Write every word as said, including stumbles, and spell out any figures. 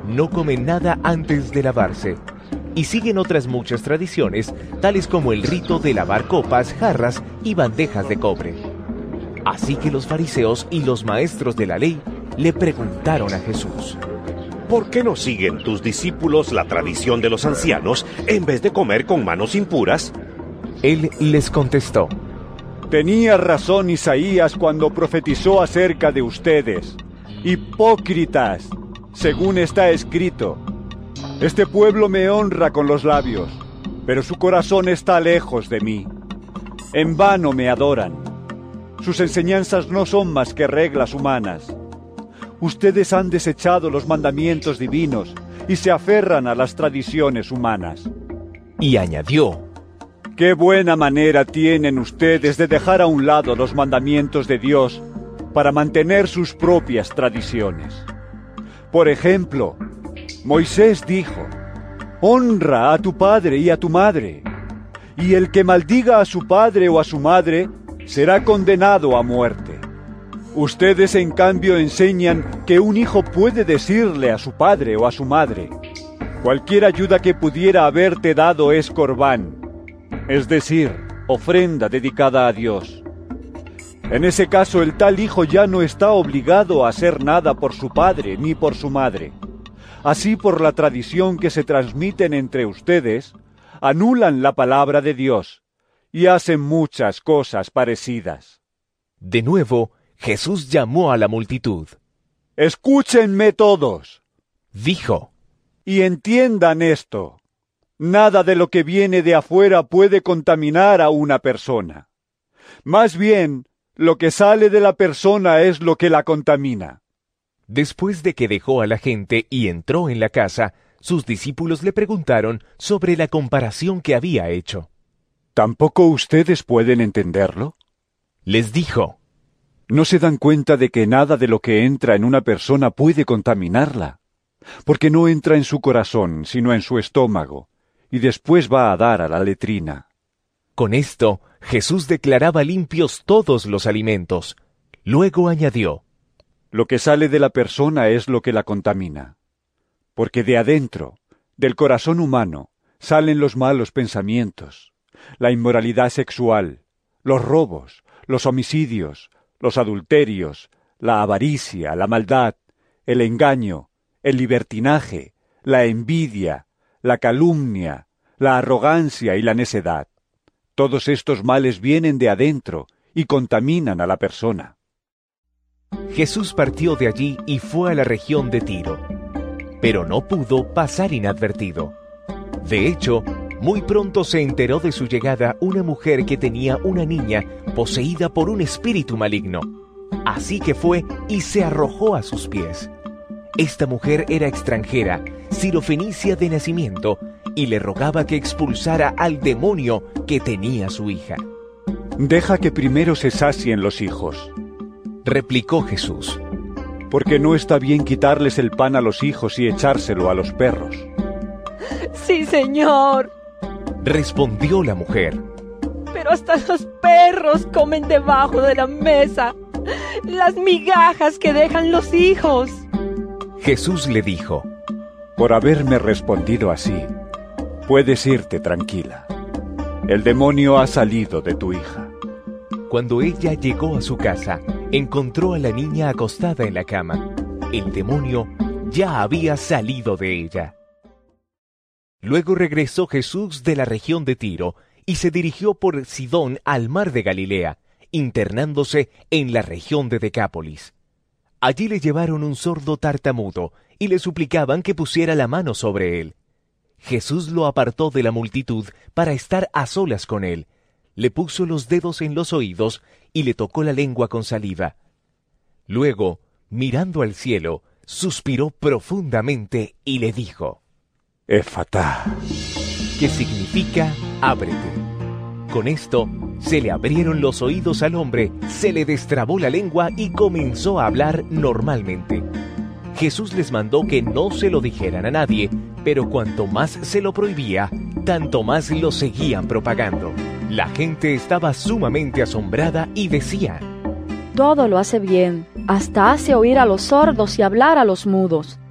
no comen nada antes de lavarse, y siguen otras muchas tradiciones, tales como el rito de lavar copas, jarras y bandejas de cobre. Así que los fariseos y los maestros de la ley le preguntaron a Jesús: ¿por qué no siguen tus discípulos la tradición de los ancianos en vez de comer con manos impuras? Él les contestó: tenía razón Isaías cuando profetizó acerca de ustedes, hipócritas, según está escrito: este pueblo me honra con los labios, pero su corazón está lejos de mí. En vano me adoran. Sus enseñanzas no son más que reglas humanas. Ustedes han desechado los mandamientos divinos y se aferran a las tradiciones humanas. Y añadió: qué buena manera tienen ustedes de dejar a un lado los mandamientos de Dios para mantener sus propias tradiciones. Por ejemplo, Moisés dijo: honra a tu padre y a tu madre, y el que maldiga a su padre o a su madre será condenado a muerte. Ustedes, en cambio, enseñan que un hijo puede decirle a su padre o a su madre: cualquier ayuda que pudiera haberte dado es corbán, es decir, ofrenda dedicada a Dios. En ese caso, el tal hijo ya no está obligado a hacer nada por su padre ni por su madre. Así, por la tradición que se transmiten entre ustedes, anulan la palabra de Dios y hacen muchas cosas parecidas. De nuevo, Jesús llamó a la multitud. Escúchenme todos, dijo, y entiendan esto: nada de lo que viene de afuera puede contaminar a una persona. Más bien, lo que sale de la persona es lo que la contamina. Después de que dejó a la gente y entró en la casa, sus discípulos le preguntaron sobre la comparación que había hecho. ¿Tampoco ustedes pueden entenderlo? Les dijo: ¿no se dan cuenta de que nada de lo que entra en una persona puede contaminarla? Porque no entra en su corazón, sino en su estómago, y después va a dar a la letrina. Con esto, Jesús declaraba limpios todos los alimentos. Luego añadió: lo que sale de la persona es lo que la contamina. Porque de adentro, del corazón humano, salen los malos pensamientos, la inmoralidad sexual, los robos, los homicidios, los adulterios, la avaricia, la maldad, el engaño, el libertinaje, la envidia, la calumnia, la arrogancia y la necedad. Todos estos males vienen de adentro y contaminan a la persona. Jesús partió de allí y fue a la región de Tiro, pero no pudo pasar inadvertido. De hecho, muy pronto se enteró de su llegada una mujer que tenía una niña poseída por un espíritu maligno. Así que fue y se arrojó a sus pies. Esta mujer era extranjera, sirofenicia de nacimiento, y le rogaba que expulsara al demonio que tenía su hija. Deja que primero se sacien los hijos, replicó Jesús, porque no está bien quitarles el pan a los hijos y echárselo a los perros. Sí, Señor, respondió la mujer. Pero hasta los perros comen debajo de la mesa las migajas que dejan los hijos. Jesús le dijo: por haberme respondido así, puedes irte tranquila. El demonio ha salido de tu hija. Cuando ella llegó a su casa, encontró a la niña acostada en la cama. El demonio ya había salido de ella. Luego regresó Jesús de la región de Tiro y se dirigió por Sidón al mar de Galilea, internándose en la región de Decápolis. Allí le llevaron un sordo tartamudo y le suplicaban que pusiera la mano sobre él. Jesús lo apartó de la multitud para estar a solas con él. Le puso los dedos en los oídos y le tocó la lengua con saliva. Luego, mirando al cielo, suspiró profundamente y le dijo: Efatá, que significa ábrete. Con esto, se le abrieron los oídos al hombre, se le destrabó la lengua y comenzó a hablar normalmente. Jesús les mandó que no se lo dijeran a nadie, pero cuanto más se lo prohibía, tanto más lo seguían propagando. La gente estaba sumamente asombrada y decía: todo lo hace bien, hasta hace oír a los sordos y hablar a los mudos.